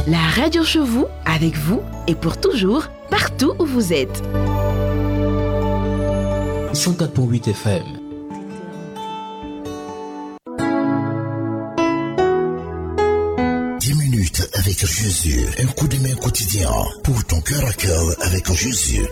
La radio chez vous, avec vous et pour toujours, partout où vous êtes. 104.8 FM. Avec Jésus, un coup de main quotidien pour ton cœur à cœur avec Jésus.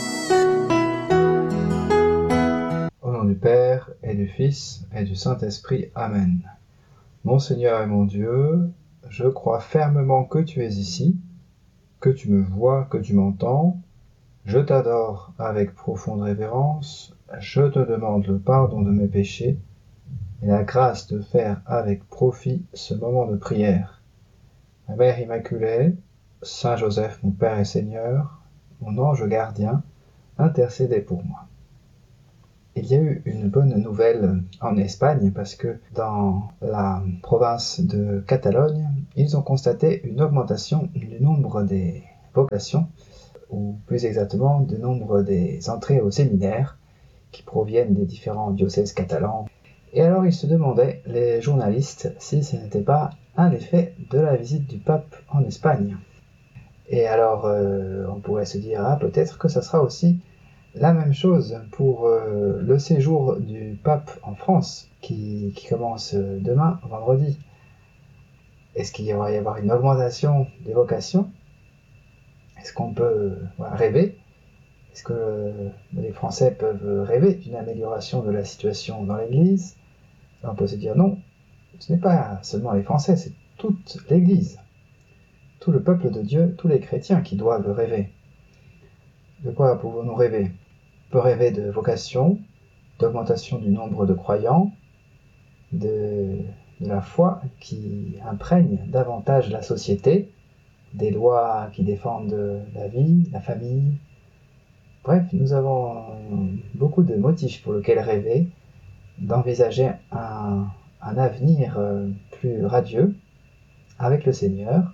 Au nom du Père et du Fils et du Saint-Esprit, Amen. Mon Seigneur et mon Dieu, je crois fermement que tu es ici, que tu me vois, que tu m'entends. Je t'adore avec profonde révérence, je te demande le pardon de mes péchés et la grâce de faire avec profit ce moment de prière. Ma Mère Immaculée, Saint Joseph, mon Père et Seigneur, mon ange gardien, intercédez pour moi. Il y a eu une bonne nouvelle en Espagne parce que dans la province de Catalogne, ils ont constaté une augmentation du nombre des vocations, ou plus exactement du nombre des entrées au séminaire qui proviennent des différents diocèses catalans. Et alors ils se demandaient, les journalistes, si ce n'était pas un effet de la visite du pape en Espagne. Et alors on pourrait se dire, peut-être que ça sera aussi la même chose pour le séjour du pape en France, qui commence demain, vendredi. Est-ce qu'il va y avoir une augmentation des vocations ? Est-ce qu'on peut rêver ? Est-ce que les Français peuvent rêver d'une amélioration de la situation dans l'Église ? On peut se dire non, ce n'est pas seulement les Français, c'est toute l'Église, tout le peuple de Dieu, tous les chrétiens qui doivent rêver. De quoi pouvons-nous rêver ? On peut rêver de vocation, d'augmentation du nombre de croyants, de la foi qui imprègne davantage la société, des lois qui défendent la vie, la famille. Bref, nous avons beaucoup de motifs pour lesquels rêver, d'envisager un avenir plus radieux avec le Seigneur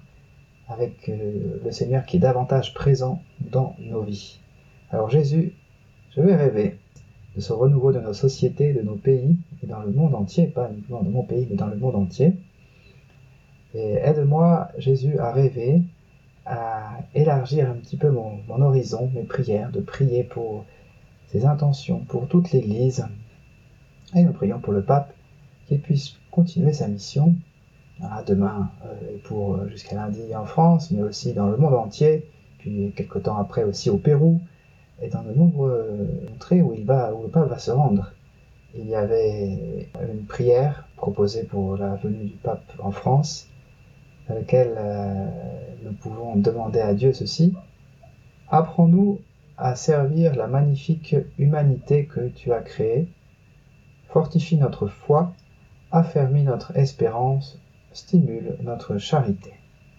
qui est davantage présent dans nos vies. Alors Jésus, je vais rêver de ce renouveau de nos sociétés, de nos pays, et dans le monde entier, pas uniquement dans mon pays, mais dans le monde entier. Et aide-moi, Jésus, à rêver, à élargir un petit peu mon horizon, mes prières, de prier pour ses intentions, pour toute l'Église. Et nous prions pour le pape, qu'il puisse continuer sa mission, demain et pour jusqu'à lundi en France, mais aussi dans le monde entier, puis quelque temps après aussi au Pérou, et dans de nombreuses contrées où le pape va se rendre. Il y avait une prière proposée pour la venue du pape en France, dans laquelle nous pouvons demander à Dieu ceci: apprends-nous à servir la magnifique humanité que tu as créée, fortifie notre foi, affermis notre espérance, stimule notre charité.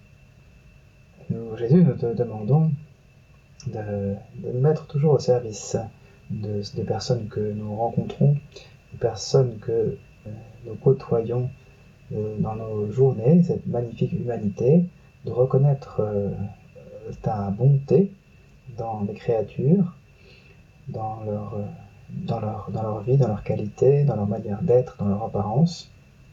Jésus, nous te demandons de nous mettre toujours au service des personnes que nous rencontrons, des personnes que nous côtoyons dans nos journées, cette magnifique humanité, de reconnaître ta bonté dans les créatures, dans leur vie, dans leur qualité, dans leur manière d'être, dans leur apparence.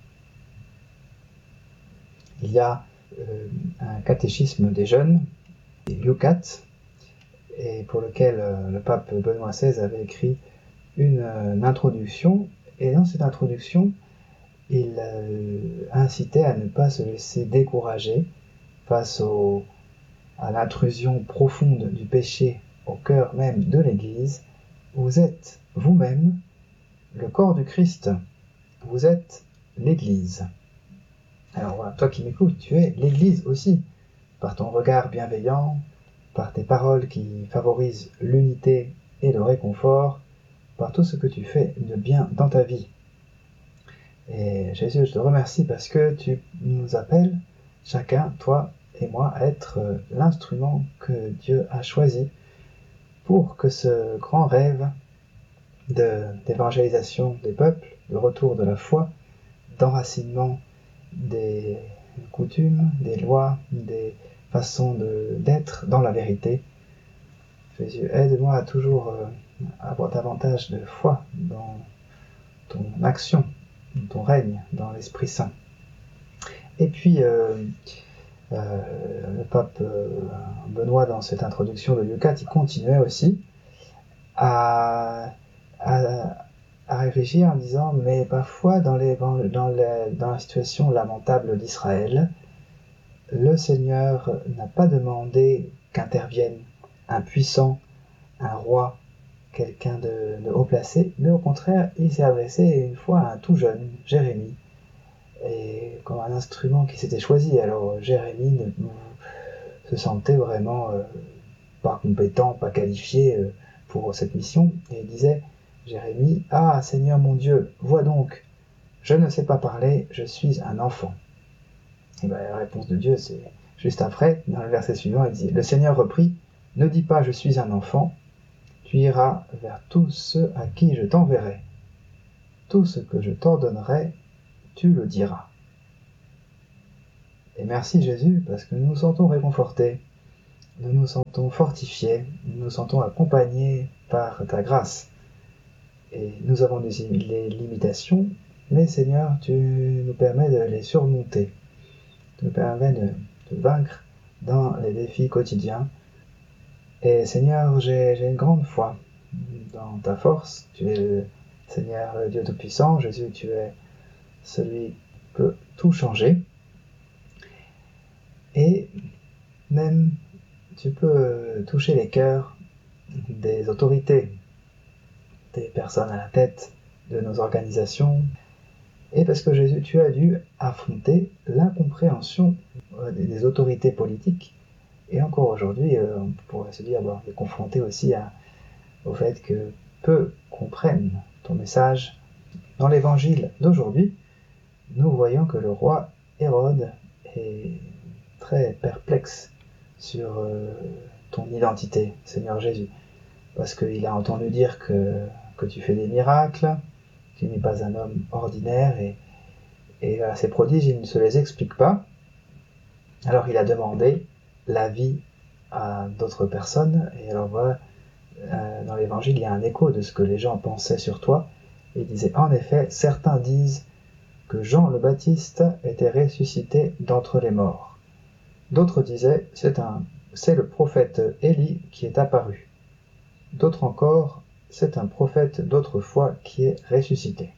Il y a un catéchisme des jeunes, Yucat, et pour lequel le pape Benoît XVI avait écrit une introduction, et dans cette introduction, il incitait à ne pas se laisser décourager face à l'intrusion profonde du péché au cœur même de l'Église. Vous êtes vous-même le corps du Christ, vous êtes l'Église. Alors voilà, toi qui m'écoutes, tu es l'Église aussi, par ton regard bienveillant, par tes paroles qui favorisent l'unité et le réconfort, par tout ce que tu fais de bien dans ta vie. Et Jésus, je te remercie parce que tu nous appelles, chacun, toi et moi, à être l'instrument que Dieu a choisi pour que ce grand rêve d'évangélisation des peuples, le retour de la foi, d'enracinement des coutumes, des lois, des façons d'être dans la vérité. Jésus, aide-moi à toujours avoir davantage de foi dans ton action, dans ton règne, dans l'Esprit Saint. Et puis, Le pape Benoît, dans cette introduction de Lucat, il continuait aussi à réfléchir en disant, mais parfois dans la situation lamentable d'Israël, le Seigneur n'a pas demandé qu'intervienne un puissant, un roi, quelqu'un de haut placé, mais au contraire, il s'est adressé une fois à un tout jeune, Jérémie, et comme un instrument qui s'était choisi. Alors Jérémie se sentait vraiment pas compétent, pas qualifié pour cette mission, et il disait, Jérémie, « Ah, Seigneur mon Dieu, vois donc, je ne sais pas parler, je suis un enfant. » Et bien la réponse de Dieu, c'est juste après, dans le verset suivant, il dit, « Le Seigneur reprit, ne dis pas, je suis un enfant, tu iras vers tous ceux à qui je t'enverrai. Tout ce que je t'ordonnerai, tu le diras. » Et merci Jésus, parce que nous nous sentons réconfortés, nous nous sentons fortifiés, nous nous sentons accompagnés par ta grâce. Et nous avons des limitations, mais Seigneur, tu nous permets de les surmonter. Tu nous permets de vaincre dans les défis quotidiens. Et Seigneur, j'ai une grande foi dans ta force. Tu es le Seigneur, le Dieu Tout-Puissant. Jésus, tu es celui qui peut tout changer. Et même, tu peux toucher les cœurs des autorités, des personnes à la tête de nos organisations. Et parce que Jésus, tu as dû affronter l'incompréhension des autorités politiques. Et encore aujourd'hui, on pourrait se dire, on est confronté aussi au fait que peu comprennent ton message. Dans l'évangile d'aujourd'hui, nous voyons que le roi Hérode est très perplexe sur ton identité, Seigneur Jésus. Parce qu'il a entendu dire que tu fais des miracles, que tu n'es pas un homme ordinaire, et voilà, ces prodiges, il ne se les explique pas. Alors il a demandé l'avis à d'autres personnes, et alors voilà, dans l'évangile, il y a un écho de ce que les gens pensaient sur toi. Il disait, en effet, certains disent que Jean le Baptiste était ressuscité d'entre les morts. D'autres disaient, c'est le prophète Élie qui est apparu. D'autres encore, c'est un prophète d'autrefois qui est ressuscité.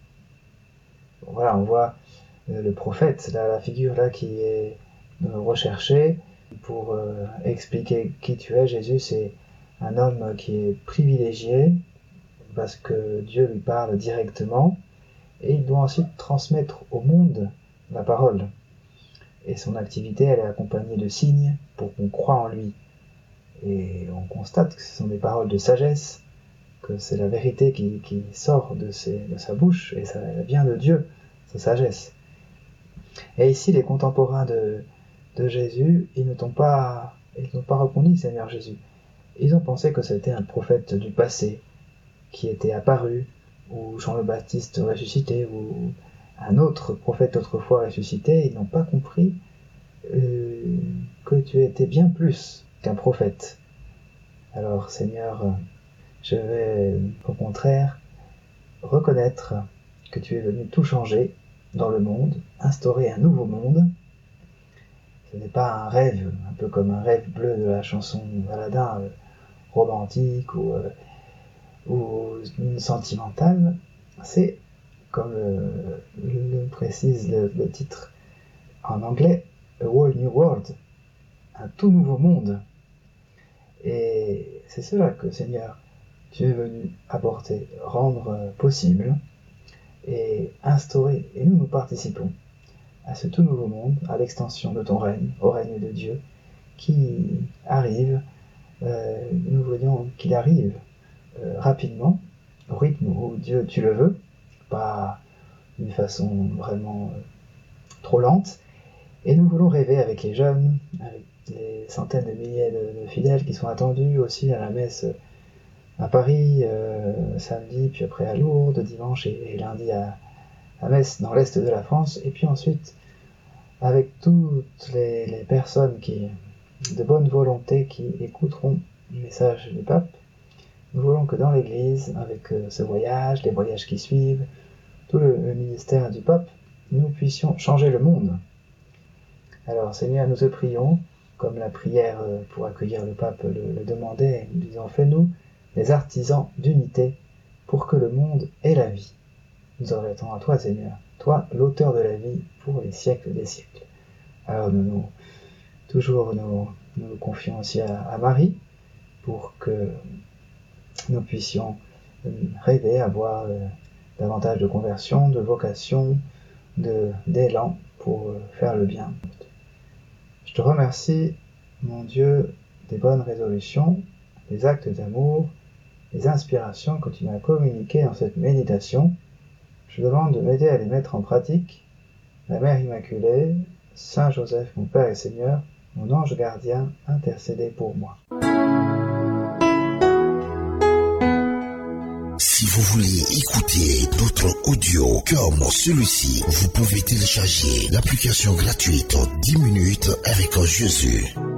Bon, voilà, on voit le prophète, la figure là qui est recherchée pour expliquer qui tu es. Jésus, c'est un homme qui est privilégié parce que Dieu lui parle directement et il doit ensuite transmettre au monde la parole. Et son activité, elle est accompagnée de signes pour qu'on croie en lui. Et on constate que ce sont des paroles de sagesse, que c'est la vérité qui sort de sa bouche, et ça vient de Dieu, sa sagesse. Et ici, les contemporains de Jésus, ils ne t'ont pas reconnu, Seigneur Jésus. Ils ont pensé que c'était un prophète du passé, qui était apparu, ou Jean le Baptiste ressuscité, ou un autre prophète autrefois ressuscité. Ils n'ont pas compris que tu étais bien plus qu'un prophète. Alors, Seigneur, je vais, au contraire, reconnaître que tu es venu tout changer dans le monde, instaurer un nouveau monde. Ce n'est pas un rêve, un peu comme un rêve bleu de la chanson d'Aladin, romantique ou sentimentale. C'est, comme le précise le titre en anglais, A Whole New World, un tout nouveau monde. Et c'est cela que, Seigneur, tu es venu apporter, rendre possible et instaurer. Et nous participons à ce tout nouveau monde, à l'extension de ton règne, au règne de Dieu, qui arrive, nous voyons qu'il arrive rapidement, au rythme où Dieu, tu le veux, pas d'une façon vraiment trop lente. Et nous voulons rêver avec les jeunes, avec les centaines de milliers de fidèles qui sont attendus aussi à la messe à Paris, samedi, puis après à Lourdes, dimanche et lundi à Metz, dans l'est de la France, et puis ensuite avec toutes les personnes de bonne volonté qui écouteront le message du pape. Nous voulons que dans l'Église, avec ce voyage, les voyages qui suivent, tout le ministère du pape, nous puissions changer le monde. Alors Seigneur, nous te prions, comme la prière pour accueillir le pape le demandait, nous disons, fais-nous les artisans d'unité pour que le monde ait la vie. Nous en attendons à toi, Seigneur, toi, l'auteur de la vie pour les siècles des siècles. Alors nous confions aussi à Marie pour que nous puissions rêver, avoir davantage de conversion, de vocation, d'élan pour faire le bien. Je te remercie, mon Dieu, des bonnes résolutions, des actes d'amour, des inspirations que tu m'as communiquées dans cette méditation. Je demande de m'aider à les mettre en pratique. La Mère Immaculée, Saint Joseph, mon Père et Seigneur, mon ange gardien, intercédez pour moi. Si vous voulez écouter d'autres audios comme celui-ci, vous pouvez télécharger l'application gratuite 10 minutes avec Jésus.